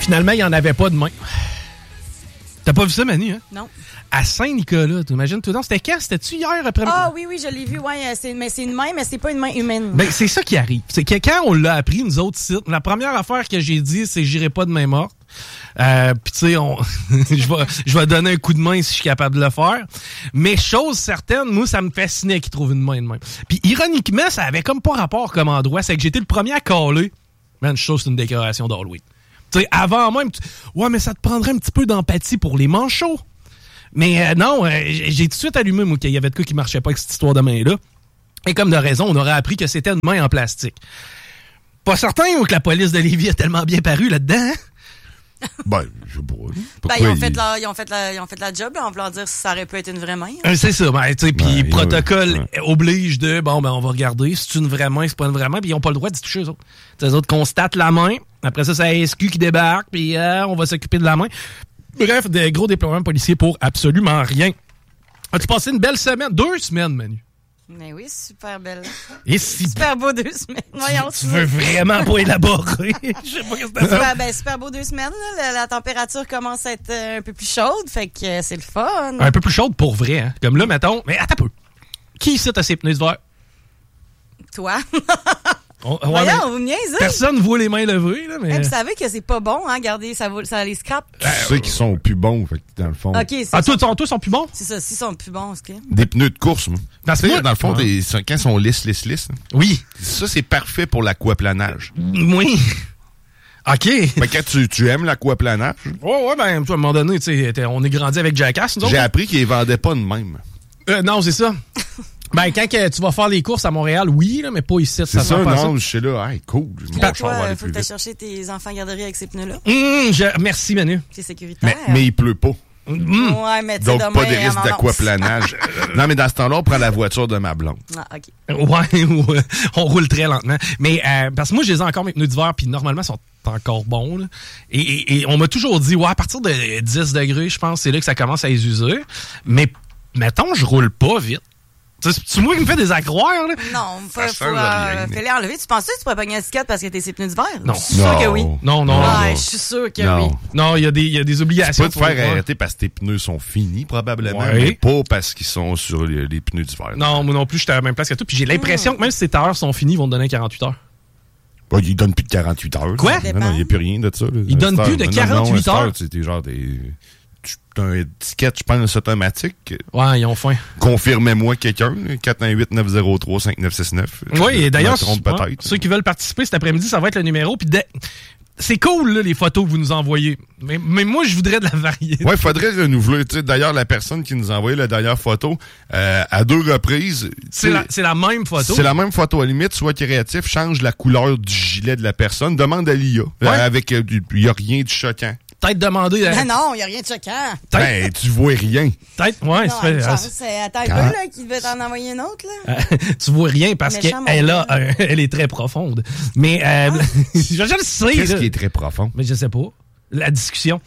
Finalement, il n'y en avait pas de main. T'as pas vu ça, Manu, hein? Non. À Saint-Nicolas, t'imagines tout le temps. C'était quand? C'était-tu hier après-midi? Ah oui, je l'ai vu, ouais. Mais c'est une main, mais c'est pas une main humaine. Ben, c'est ça qui arrive. C'est que quand on l'a appris, nous autres sites, la première affaire que j'ai dit, c'est j'irai pas de main morte. Puis tu sais, je vais donner un coup de main si je suis capable de le faire. Mais chose certaine, moi, ça me fascinait qu'ils trouvent une main de même. Puis ironiquement, ça avait comme pas rapport comme endroit. C'est que j'étais le premier à caler. Man, je trouve que c'est une décoration d'Halloween. Tu sais, avant même, ouais, mais ça te prendrait un petit peu d'empathie pour les manchots. Mais non, j'ai tout de suite allumé, moi, qu'il y avait de quoi qui marchait pas avec cette histoire de main-là. Et comme de raison, on aurait appris que c'était une main en plastique. Pas certain que la police de Lévis a tellement bien paru là-dedans, hein? Ben, je sais pas. Ils ont fait la job, là, en voulant dire si ça aurait pu être une vraie main. C'est ça, ben, tu sais, puis le protocole oblige de, bon, ben, on va regarder, si c'est une vraie main, c'est pas une vraie main, puis ils n'ont pas le droit d'y toucher, eux autres. T'sais, eux autres constatent la main, après ça, c'est la SQ qui débarque, puis on va s'occuper de la main. Bref, des gros déploiements policiers pour absolument rien. As-tu passé une belle semaine? 2 semaines, Manu. Mais oui, super belle. Et si super beau 2 semaines. Voyons, tu veux vraiment pas élaborer. Je sais pas qu'est-ce que c'est. Super beau 2 semaines. Là. La température commence à être un peu plus chaude, fait que c'est le fun. Un peu plus chaude pour vrai, hein. Comme là, mettons. Mais attends un peu. Qui ici a ses pneus d'hiver? Toi. Voyons, vous me niaisez. Personne voit les mains levées. Là, mais... Vous savez que c'est pas bon, hein, garder, ça les scrape. Tu sais qu'ils sont plus bons, fait que dans le fond. Okay, tous sont plus bons? C'est ça, s'ils sont plus bons, c'est que... Des pneus de course, moi. Parce que dans le fond, quand ils sont lisses. Oui. Ça, c'est parfait pour l'aquaplanage. Oui. OK. Mais quand tu aimes l'aquaplanage. Ouais, ben, à un moment donné, tu sais, on est grandi avec Jackass, nous autres. J'ai appris qu'ils les vendaient pas de même. Non, c'est ça. Ben, quand tu vas faire les courses à Montréal, oui, là, mais pas ici. C'est ça, non, je sais là, hey, cool. Toi, faut que tu chercher tes enfants garderie avec ces pneus-là. Merci, Manu. C'est sécuritaire. Mais il pleut pas. Ouais, mais donc, pas de risque d'aquaplanage. Non, mais dans ce temps-là, on prend la voiture de ma blonde. Ah, OK. Ouais, on roule très lentement. Mais parce que moi, je les ai encore mes pneus d'hiver, puis normalement, ils sont encore bons. Là. Et on m'a toujours dit, ouais, à partir de 10 degrés, je pense, c'est là que ça commence à les user. Mais, mettons, je roule pas vite. C'est moi qui me fais des accroires, là? Non, fais-les enlever. Tu penses que tu pourrais pogner un cicatrice parce que t'es ses pneus d'hiver? Non. Je suis sûr que oui. Non. Ouais, je suis sûr que oui. Non, il y a des obligations. Tu peux te faire arrêter parce que tes pneus sont finis, probablement, mais pas parce qu'ils sont sur les pneus d'hiver. Non, moi non plus, j'étais à la même place que toi. Puis j'ai l'impression que même si tes heures sont finies, ils vont te donner 48 heures. Bah, ils donnent plus de 48 heures. Quoi? Non, il n'y a plus rien de ça. Là. Ils donnent plus de 48 heures? C'était genre t'as un ticket, je pense, automatique. Ouais, ils ont faim. Confirmez-moi quelqu'un, 418-903-5969. Oui, et d'ailleurs, peut-être. Ceux qui veulent participer cet après-midi, ça va être le numéro. Puis c'est cool, là, les photos que vous nous envoyez. Mais moi, je voudrais de la variété. Ouais, il faudrait renouveler. D'ailleurs, la personne qui nous a envoyé la dernière photo, à 2 reprises... C'est la même photo? C'est la même photo. À la limite, sois créatif, change la couleur du gilet de la personne, demande à l'IA. Ouais. Il n'y a rien de choquant. Peut-être demander... Non, il n'y a rien de choquant. Ben, tu vois rien. Peut-être, ouais. Non, attends un peu, là, qu'il veut t'en envoyer une autre, là. Tu vois rien parce qu'elle est très profonde. Mais, je le sais. Qu'est-ce qui est très profond? Mais je sais pas. La discussion.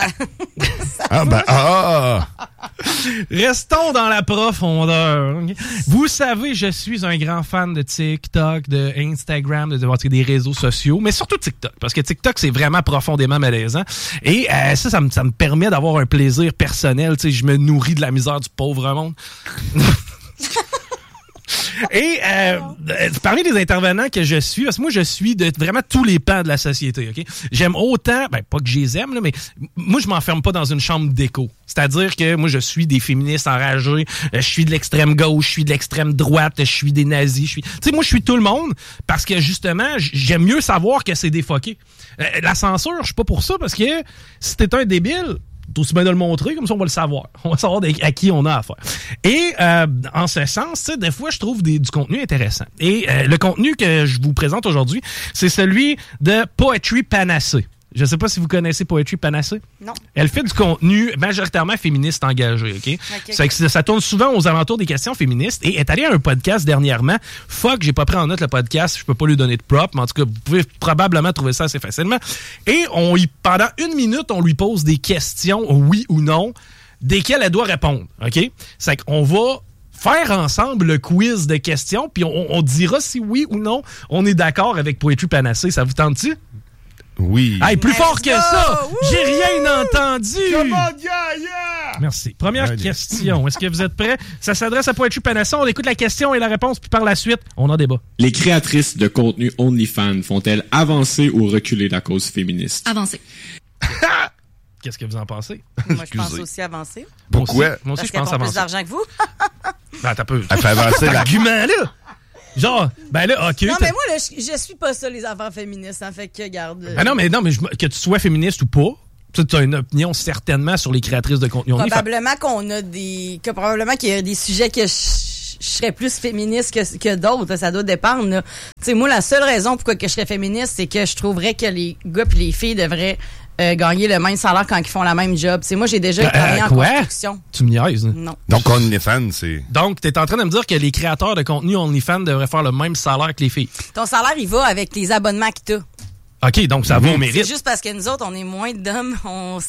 Restons dans la profondeur. Vous savez, je suis un grand fan de TikTok, de Instagram, des réseaux sociaux, mais surtout TikTok, parce que TikTok, c'est vraiment profondément malaisant. Et ça me permet d'avoir un plaisir personnel. Tu sais, je me nourris de la misère du pauvre monde. Et parmi les intervenants que je suis, parce que moi, je suis de vraiment tous les pans de la société, OK? J'aime autant, pas que je les aime, là, mais moi, je m'enferme pas dans une chambre d'écho. C'est-à-dire que moi, je suis des féministes enragés, je suis de l'extrême gauche, je suis de l'extrême droite, je suis des nazis, tu sais, moi, je suis tout le monde parce que, justement, j'aime mieux savoir que c'est défoqué. La censure, je suis pas pour ça parce que si t'es un débile, t'as aussi bien de le montrer, comme ça on va le savoir. On va savoir à qui on a affaire. Et en ce sens, des fois, je trouve du contenu intéressant. Et le contenu que je vous présente aujourd'hui, c'est celui de Poetry Panacée. Je ne sais pas si vous connaissez Poetry Panacée. Non. Elle fait du contenu majoritairement féministe engagé, OK? Ça tourne souvent aux alentours des questions féministes et est allée à un podcast dernièrement. J'ai pas pris en note le podcast, je peux pas lui donner de prop, mais en tout cas, vous pouvez probablement trouver ça assez facilement. Et pendant 1 minute, on lui pose des questions, oui ou non, desquelles elle doit répondre, OK? C'est qu'on va faire ensemble le quiz de questions, puis on dira si oui ou non on est d'accord avec Poetry Panacée. Ça vous tente-tu? Oui. Hey, plus fort que ça! Wouh! J'ai rien entendu! Come on, yeah! Merci. Première Allez. question. Est-ce que vous êtes prêts? Ça s'adresse à Poetry Panasson. On écoute la question et la réponse, puis par la suite, on en débat. Les créatrices de contenu OnlyFans font-elles avancer ou reculer la cause féministe? Avancer. Qu'est-ce que vous en pensez? Moi, je pense Excusez. aussi avancer. Pourquoi? Moi aussi, Parce je qu'elles pense font plus avancer. d'argent que vous. Ben, t'as peu. Elle fait avancer la... Argument-là! Genre, ben là, OK. Non, mais moi, là, je suis pas ça, les affaires féministes. En fait que, garde. Ben non, mais que tu sois féministe ou pas, tu as une opinion certainement sur les créatrices de contenu. Probablement probablement qu'il y a des sujets que je serais plus féministe que d'autres. Ça doit dépendre. Là. Tu sais, moi, la seule raison pourquoi que je serais féministe, c'est que je trouverais que les gars et les filles devraient gagner le même salaire quand ils font la même job. Moi, j'ai déjà travaillé en construction. Tu me niaises. Hein? Non. Donc, OnlyFans, c'est... Donc, t'es en train de me dire que les créateurs de contenu OnlyFans devraient faire le même salaire que les filles. Ton salaire, il va avec les abonnements que t'as. OK, donc ça vaut au mérite. C'est juste parce que nous autres, on est moins d'hommes. On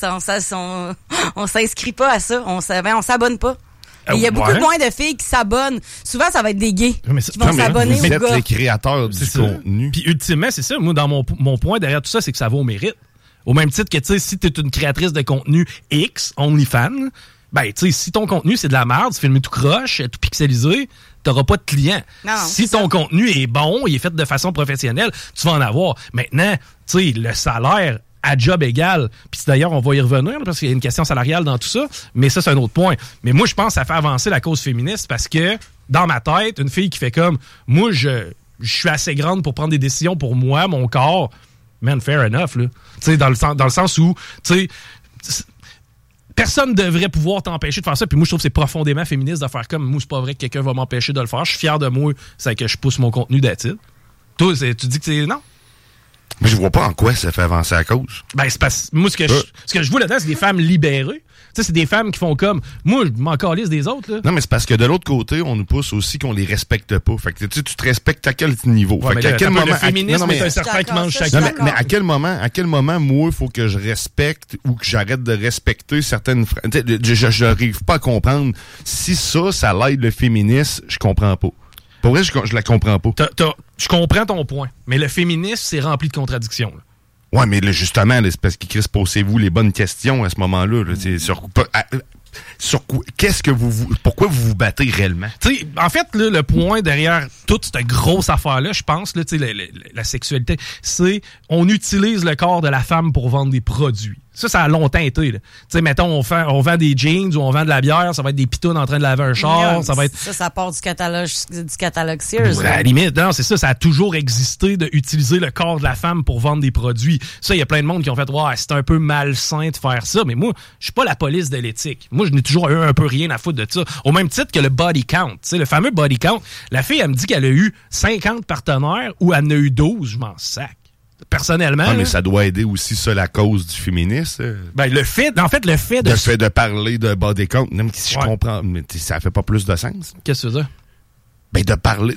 s'inscrit pas à ça. On s'abonne pas. Il y a beaucoup moins de filles qui s'abonnent. Souvent, ça va être des gays qui vont s'abonner Vous aux êtes gars. les créateurs du contenu. Puis ultimement, c'est ça. Moi, dans mon point derrière tout ça, c'est que ça vaut au mérite. Au même titre que, tu sais, si t'es une créatrice de contenu X, OnlyFans, ben, tu sais, si ton contenu, c'est de la merde, c'est filmé tout croche, tout pixelisé, t'auras pas de clients. Non, si ton contenu est bon, il est fait de façon professionnelle, tu vas en avoir. Maintenant, tu sais, le salaire à job égal, puis d'ailleurs, on va y revenir, là, parce qu'il y a une question salariale dans tout ça, mais ça, c'est un autre point. Mais moi, je pense que ça fait avancer la cause féministe parce que, dans ma tête, une fille qui fait comme, moi, je suis assez grande pour prendre des décisions pour moi, mon corps, man, fair enough, là. Tu sais, dans le sens où, tu sais, personne devrait pouvoir t'empêcher de faire ça. Puis moi, je trouve que c'est profondément féministe de faire comme, moi, c'est pas vrai que quelqu'un va m'empêcher de le faire. Je suis fier de moi, c'est que je pousse mon contenu d'attitude. Toi, tu dis que c'est non? Mais je vois pas en quoi ça fait avancer la cause. Ben, c'est parce moi, ce que je vois là-dedans, c'est des femmes libérées. Tu sais, c'est des femmes qui font comme, moi, je m'en calisse des autres, là. Non, mais c'est parce que de l'autre côté, on nous pousse aussi qu'on les respecte pas. Fait que tu te respectes à quel niveau? Ouais, fait qu'à quel moment... le féminisme mais est un serpent qui mange chaque non, fois. mais à quel moment, moi, il faut que je respecte ou que j'arrête de respecter certaines... Je n'arrive pas à comprendre. Si ça l'aide le féminisme, je comprends pas. Pour vrai, je la comprends pas. Je comprends ton point, mais le féminisme, c'est rempli de contradictions, là. Ouais, mais là, justement, là, c'est parce que posez-vous les bonnes questions à ce moment-là. Là, sur quoi, pourquoi vous vous battez réellement? T'sais, en fait, là, le point derrière toute cette grosse affaire-là, je pense, là, la sexualité, c'est on utilise le corps de la femme pour vendre des produits. Ça a longtemps été. Tu sais, mettons, on vend des jeans ou on vend de la bière, ça va être des pitounes en train de laver un char, Non, ça va être... Ça part du catalogue Sears. À la limite, non, c'est ça, ça a toujours existé d'utiliser le corps de la femme pour vendre des produits. Ça, il y a plein de monde qui ont fait, ouais, c'est un peu malsain de faire ça, mais moi, je suis pas la police de l'éthique. Moi, je n'ai toujours eu un peu rien à foutre de ça. Au même titre que le body count, tu sais, le fameux body count. La fille, elle me dit qu'elle a eu 50 partenaires ou elle en a eu 12, je m'en sac. Personnellement. Ah, mais ça doit aider aussi ça la cause du féminisme. Ben, le fait de parler de body count, même si je comprends, mais ça fait pas plus de sens. Qu'est-ce que tu veux dire? Ben, de parler,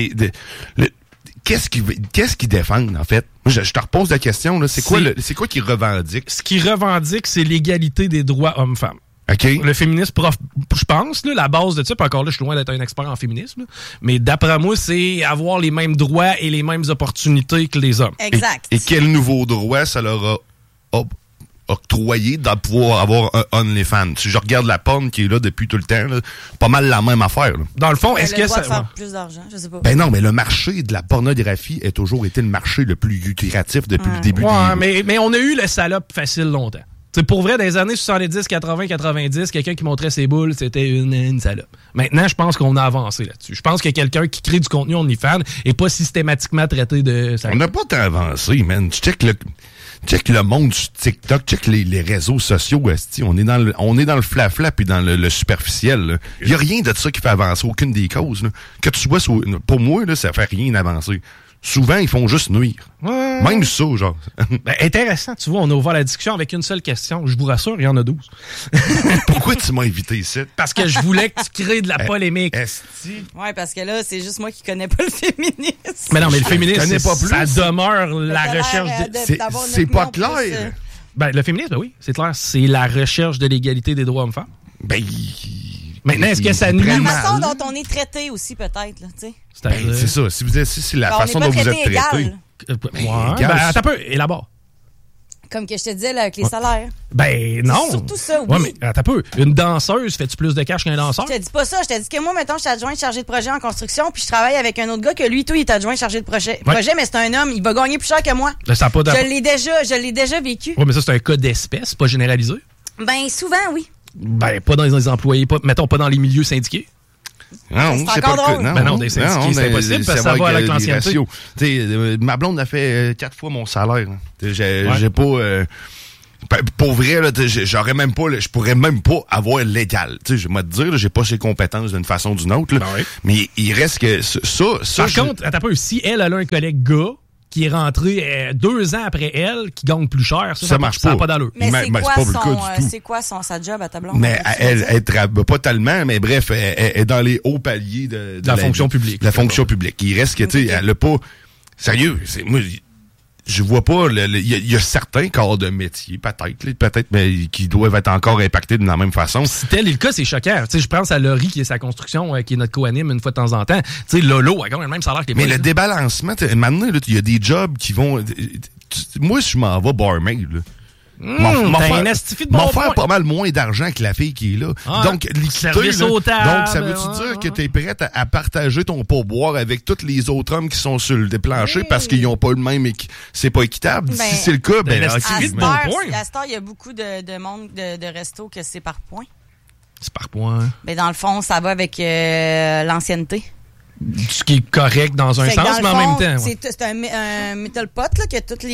qu'est-ce qu'ils défendent, en fait? Je te repose la question, là. C'est quoi qu'ils revendiquent? Ce qu'ils revendiquent, c'est l'égalité des droits hommes-femmes. Okay. Le féminisme, je pense, là, la base de ça, puis encore là, je suis loin d'être un expert en féminisme, là, mais d'après moi, c'est avoir les mêmes droits et les mêmes opportunités que les hommes. Exact. Et quel nouveau droit ça leur a octroyé de pouvoir avoir un OnlyFans? Si je regarde la porn qui est là depuis tout le temps, là, pas mal la même affaire. Là. Dans le fond, est-ce que ça... de faire plus d'argent, je sais pas. Ben non, mais le marché de la pornographie a toujours été le marché le plus lucratif depuis le début mais on a eu le salope facile longtemps. C'est pour vrai, dans les années 70, 80, 90, quelqu'un qui montrait ses boules, c'était une salope. Maintenant, je pense qu'on a avancé là-dessus. Je pense que quelqu'un qui crée du contenu OnlyFans n'est pas systématiquement traité de salope. On n'a pas tant avancé, man. Check le monde sur TikTok, check les réseaux sociaux, esti. On est dans le flafla puis dans le superficiel. Il n'y a rien de ça qui fait avancer aucune des causes. Là. Que tu sois pour moi, là, ça fait rien avancer. Souvent, ils font juste nuire. Ouais. Même ça, genre. Ben, intéressant, tu vois, on a ouvert la discussion avec une seule question. Je vous rassure, il y en a 12. Pourquoi tu m'as invité ici? Parce que je voulais que tu crées de la polémique. Ouais, parce que là, c'est juste moi qui connais pas le féminisme. Mais non, mais le féminisme, pas plus. ça demeure la recherche de... C'est pas clair. Ben, le féminisme, ben oui, c'est clair. C'est la recherche de l'égalité des droits hommes-femmes. Ben... Maintenant, est-ce que ça nuit? La façon dont on est traité aussi, peut-être, là, tu sais. C'est ça. Si c'est la façon dont vous êtes traité. Ben, attends un peu, élabore. Comme que je te disais, là, avec les salaires. Ben non. C'est surtout ça, oui. Ouais, mais attends un peu. Une danseuse, fais-tu plus de cash qu'un danseur? Je te dis pas ça. Je te dis que moi, mettons, je suis adjoint chargé de projet en construction, puis je travaille avec un autre gars que lui, tout, il est adjoint chargé de projet, mais c'est un homme. Il va gagner plus cher que moi. Là, ça a pas je l'ai déjà vécu. Oui, mais ça, c'est un cas d'espèce, pas généralisé. Ben, souvent, oui. Ben, pas dans les employés, mettons pas dans les milieux syndiqués. Non, c'est encore drôle. Non, des syndiqués, c'est impossible parce que ça va avec l'ancienneté. Ma blonde a fait 4 fois mon salaire. J'ai pas... pour vrai, là, j'aurais même pas, je pourrais même pas avoir l'égal. Je vais te dire, j'ai pas ses compétences d'une façon ou d'une autre. Là, mais il reste que ça. Par contre, attends un peu, si elle a un collègue gars qui est rentré 2 ans après elle, qui gagne plus cher, ça marche pas. Ça n'a pas d'allure. Mais c'est quoi sa job à ta blonde? Mais elle travaille pas tellement, mais bref, elle est dans les hauts paliers de la fonction publique. La fonction publique. Il reste que, tu sais, elle a pas... Sérieux, moi, je vois pas... Il y a certains corps de métier, peut-être, mais qui doivent être encore impactés de la même façon. Si tel est le cas, c'est choquant. Tu sais, je pense à Laurie, qui est sa construction, qui est notre co-anime une fois de temps en temps. Tu sais, Lolo, elle gagne le même salaire que les Mais le débalancement, maintenant, il y a des jobs qui vont... Moi, je m'en vais barmaid, là. M'en faire pas mal moins d'argent que la fille qui est là. Donc, l'équité, donc, ça veut-tu dire que t'es prête à partager ton pourboire avec tous les autres hommes qui sont sur le plancher parce qu'ils n'ont pas le même c'est pas équitable? Si c'est le cas, à Star, il y a beaucoup de monde de restos que c'est par point. C'est par point. Ben, dans le fond, ça va avec l'ancienneté. Ce qui est correct dans un sens, mais en même temps. C'est un metal pot, là, que toutes tout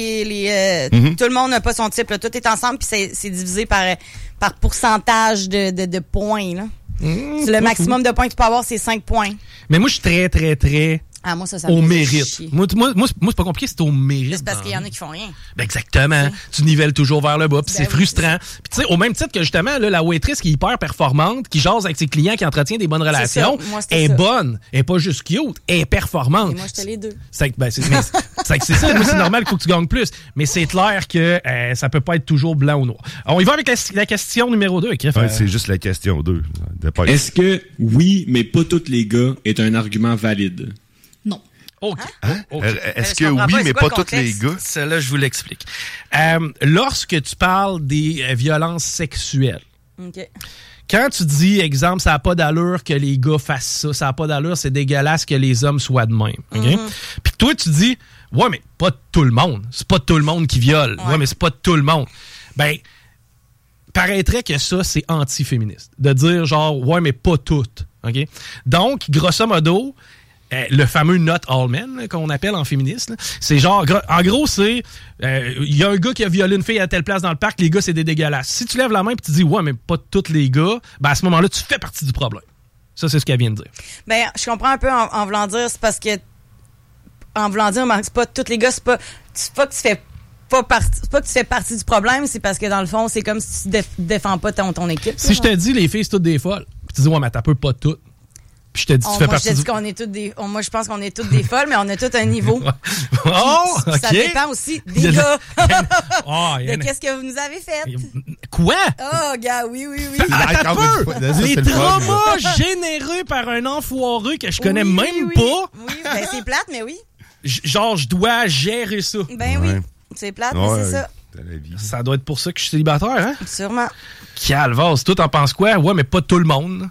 le monde n'a pas son type, là, tout est ensemble, puis c'est divisé par pourcentage de points, là. Le maximum de points que tu peux avoir, c'est 5 points. Mais moi, je suis très, très, très... moi, ça au mérite. Moi, c'est pas compliqué, c'est au mérite. C'est parce qu'il y en a qui font rien. Ben exactement. Tu nivelles toujours vers le bas, puis c'est frustrant. Puis tu sais, au même titre que justement, là, la waitress qui est hyper performante, qui jase avec ses clients, qui entretient des bonnes relations, est bonne. Elle est pas juste cute, elle est performante. Et moi, j'étais les deux. C'est ça. Moi, c'est normal qu'il faut que tu gagnes plus. Mais c'est clair que ça peut pas être toujours blanc ou noir. On y va avec la question numéro 2. C'est juste la question 2. Est-ce que oui, mais pas tous les gars est un argument valide? Non. OK. Est-ce que oui, mais pas tous les gars? Celle-là, je vous l'explique. Lorsque tu parles des violences sexuelles, quand tu dis, exemple, ça n'a pas d'allure que les gars fassent ça n'a pas d'allure, c'est dégueulasse que les hommes soient de même. Okay? Puis toi, tu dis, ouais, mais pas tout le monde. C'est pas tout le monde qui viole. Ouais, mais c'est pas tout le monde. Ben, paraîtrait que ça, c'est anti-féministe. De dire, genre, ouais, mais pas toutes. OK? Donc, grosso modo, le fameux not all men qu'on appelle en féministe, là, c'est genre, en gros, c'est il y a un gars qui a violé une fille à telle place dans le parc, les gars, c'est des dégueulasses. Si tu lèves la main et tu dis ouais, mais pas tous les gars, ben à ce moment-là, tu fais partie du problème. Ça, c'est ce qu'elle vient de dire. Ben, je comprends un peu en voulant dire, c'est parce que en voulant dire, c'est pas tous les gars, c'est pas que tu fais pas que tu fais partie du problème, c'est parce que dans le fond, c'est comme si tu défends pas ton équipe. Si je te dis les filles, c'est toutes des folles, puis tu dis ouais, mais t'as peu pas toutes. Puis je te dis, tu fais partie moi, je te dis qu'on est toutes des... Moi, je pense qu'on est toutes des folles, mais on a tous un niveau. OK. Ça dépend aussi des gars. Qu'est-ce que vous nous avez fait? Quoi? Oh, gars, oui. Les traumas générés par un enfoiré que je connais même pas. Oui, ben c'est plate, mais oui. Genre, je dois gérer ça. Ben oui, c'est plate, mais c'est ça. Ça doit être pour ça que je suis célibataire, hein? Sûrement. Calvasse, toi, t'en penses quoi? Ouais, mais pas tout le monde.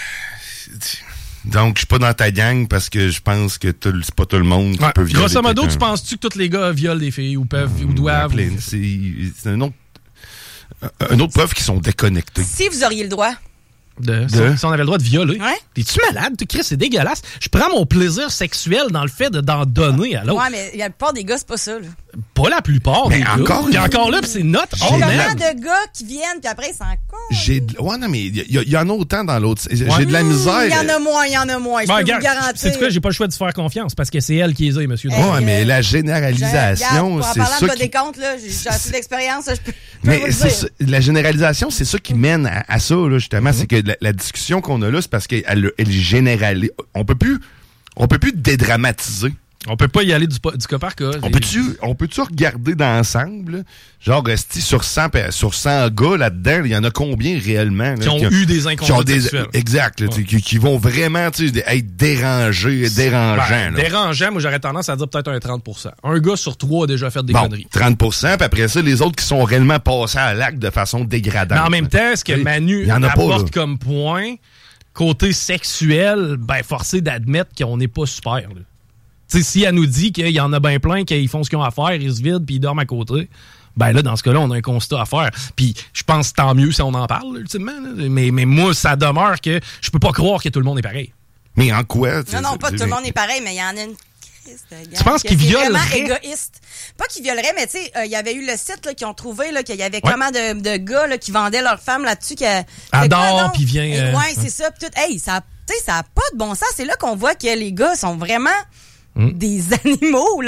Donc, je suis pas dans ta gang parce que je pense que c'est pas tout le monde qui peut violer. Grosso modo, tu penses-tu que tous les gars violent des filles ou peuvent ou doivent? C'est un autre preuve qu'ils sont déconnectés. Si vous auriez le droit. Si on avait le droit de violer. Ouais. T'es-tu malade? Chris, c'est dégueulasse. Je prends mon plaisir sexuel dans le fait d'en donner à l'autre. Ouais, mais la plupart des gars, c'est pas ça, là. Pas la plupart des gars. Puis encore là, puis c'est notre combien de gars qui viennent, puis après, ils s'en comptent. Ouais, non, mais il y en a autant dans l'autre. J'ai de la misère. Il y en a moins. Je peux vous garantir. C'est quoi, j'ai pas le choix de se faire confiance parce que c'est elle qui les a, monsieur. Ouais, mais la généralisation, c'est ça. En parlant de des comptes, là, j'ai assez d'expérience, je peux. Mais la généralisation, c'est ça qui mène à ça, là, justement. C'est que la discussion qu'on a là, c'est parce qu'elle généralise. On peut plus dédramatiser. On peut pas y aller du cas par cas. On peut-tu regarder d'ensemble, là? Genre, sur 100 gars là-dedans, il y en a combien réellement? Là, qui ont eu des inconvénients sexuels. Exact. Là, qui vont vraiment être dérangeants. Dérangeants, moi j'aurais tendance à dire peut-être un 30%. Un gars sur 3 a déjà fait des conneries. 30%, puis après ça, les autres qui sont réellement passés à l'acte de façon dégradante. Mais en même temps, ce que Manu apporte comme point, côté sexuel, forcé d'admettre qu'on n'est pas super, là. T'sais, si elle nous dit qu'il y en a bien plein qui font ce qu'ils ont à faire, ils se vident puis ils dorment à côté, là, dans ce cas-là, on a un constat à faire. Puis je pense tant mieux si on en parle, ultimement. Là. Mais moi, ça demeure que je peux pas croire que tout le monde est pareil. Mais en quoi? Non, pas tout le monde est pareil, mais il y en a une crise de gars. Tu penses qu'ils violeraient? Vraiment égoïste. Pas qu'ils violeraient, mais tu sais, il y avait eu le site là, qu'ils ont trouvé là, qu'il y avait comment de gars là, qui vendaient leurs femmes là-dessus. Adore, puis vient... ouais, c'est ça. Pis tout. Hey, ça a pas de bon sens. C'est là qu'on voit que les gars sont vraiment des animaux, là.